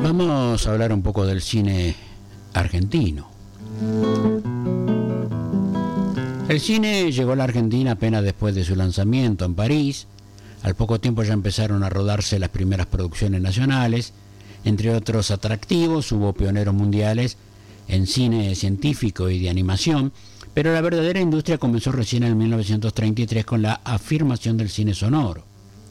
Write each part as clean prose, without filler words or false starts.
Vamos a hablar un poco del cine argentino. El cine llegó a la Argentina apenas después de su lanzamiento en París. Al poco tiempo ya empezaron a rodarse las primeras producciones nacionales. Entre otros atractivos, hubo pioneros mundiales en cine científico y de animación, pero la verdadera industria comenzó recién en 1933 con la afirmación del cine sonoro.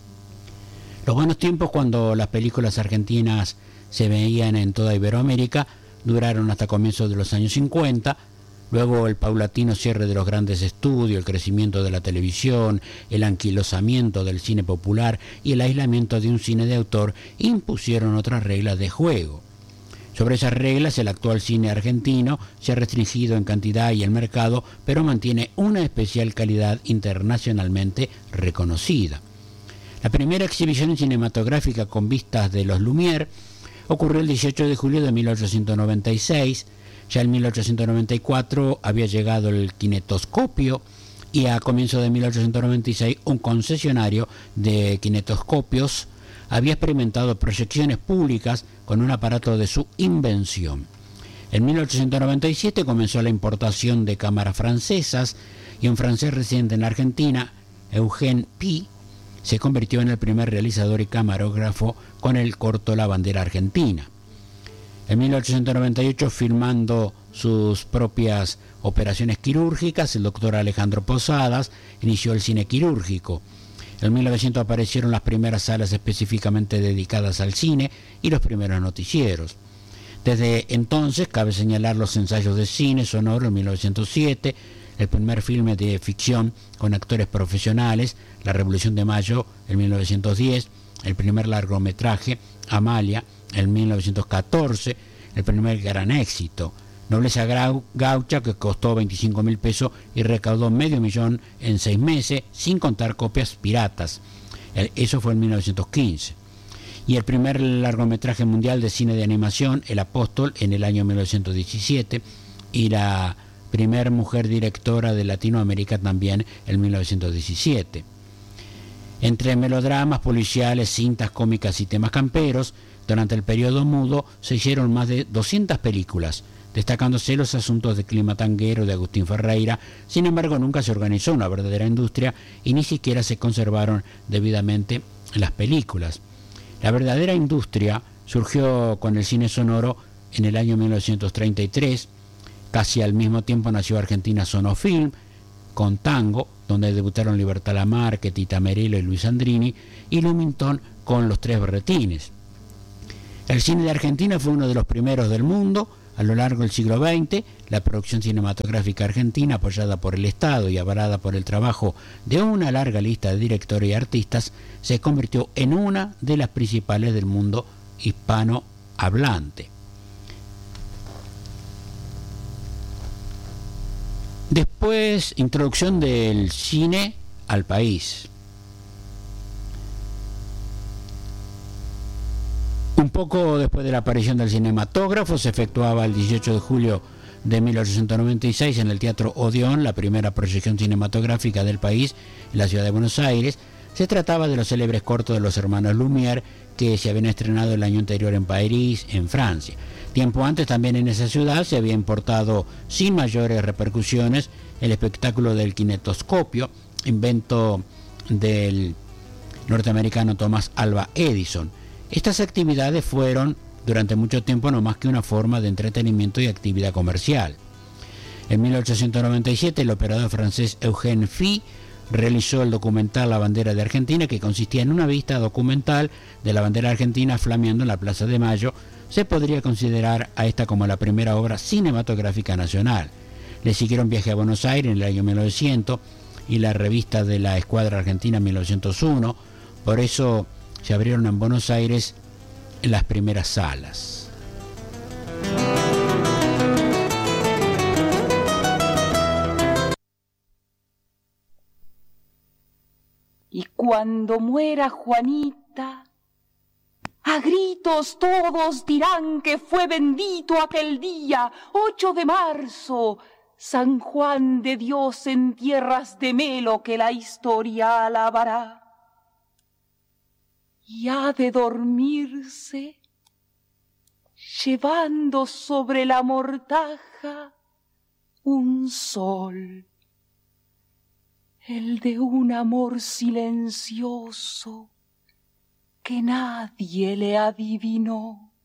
Los buenos tiempos, cuando las películas argentinas se veían en toda Iberoamérica, duraron hasta comienzos de los años 50. Luego el paulatino cierre de los grandes estudios, el crecimiento de la televisión, el anquilosamiento del cine popular y el aislamiento de un cine de autor impusieron otras reglas de juego. Sobre esas reglas, el actual cine argentino se ha restringido en cantidad y en mercado, pero mantiene una especial calidad internacionalmente reconocida. La primera exhibición cinematográfica con vistas de los Lumière ocurrió el 18 de julio de 1896. Ya en 1894 había llegado el kinetoscopio y a comienzos de 1896 un concesionario de kinetoscopios había experimentado proyecciones públicas con un aparato de su invención. En 1897 comenzó la importación de cámaras francesas y un francés residente en la Argentina, Eugène Py, se convirtió en el primer realizador y camarógrafo con el corto La Bandera Argentina. En 1898, filmando sus propias operaciones quirúrgicas, el doctor Alejandro Posadas inició el cine quirúrgico. En 1900 aparecieron las primeras salas específicamente dedicadas al cine y los primeros noticieros. Desde entonces, cabe señalar los ensayos de cine sonoro en 1907, el primer filme de ficción con actores profesionales, La Revolución de Mayo, en 1910, el primer largometraje, Amalia, en 1914, el primer gran éxito, Nobleza Gaucha, que costó 25.000 pesos y recaudó $500.000 en 6 meses, sin contar copias piratas. Eso fue en 1915. Y el primer largometraje mundial de cine de animación, El Apóstol, en el año 1917, y la primer mujer directora de Latinoamérica también en 1917. Entre melodramas, policiales, cintas cómicas y temas camperos, durante el periodo mudo se hicieron más de 200 películas, destacándose los asuntos de clima tanguero de Agustín Ferreira. Sin embargo, nunca se organizó una verdadera industria y ni siquiera se conservaron debidamente las películas. La verdadera industria surgió con el cine sonoro en el año 1933. Casi al mismo tiempo nació Argentina Sonofilm con Tango, donde debutaron Libertad Lamarque, Tita Merelo y Luis Andrini, y Lumington con Los Tres Berretines. El cine de Argentina fue uno de los primeros del mundo. A lo largo del siglo XX, la producción cinematográfica argentina, apoyada por el Estado y avalada por el trabajo de una larga lista de directores y artistas, se convirtió en una de las principales del mundo hispanohablante. Después, introducción del cine al país. Un poco después de la aparición del cinematógrafo, se efectuaba el 18 de julio de 1896 en el Teatro Odeón la primera proyección cinematográfica del país en la ciudad de Buenos Aires. Se trataba de los célebres cortos de los hermanos Lumière, que se habían estrenado el año anterior en París, en Francia. Tiempo antes, también en esa ciudad, se había importado sin mayores repercusiones el espectáculo del kinetoscopio, invento del norteamericano Thomas Alva Edison. Estas actividades fueron durante mucho tiempo no más que una forma de entretenimiento y actividad comercial. En 1897, el operador francés Eugène Py realizó el documental La Bandera de Argentina, que consistía en una vista documental de la bandera argentina flameando en la Plaza de Mayo. Se podría considerar a esta como la primera obra cinematográfica nacional. Le siguieron Viaje a Buenos Aires en el año 1900 y la revista de la Escuadra Argentina en 1901. Por eso se abrieron en Buenos Aires las primeras salas. Y cuando muera Juanita, a gritos todos dirán que fue bendito aquel día, 8 de marzo, San Juan de Dios en tierras de Melo, que la historia alabará. Y ha de dormirse llevando sobre la mortaja un sol, el de un amor silencioso que nadie le adivinó.